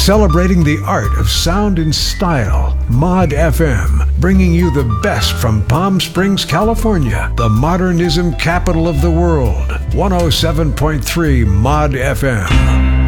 Celebrating the art of sound and style, Mod FM, bringing you the best from Palm Springs, California, the modernism capital of the world. 107.3 Mod FM.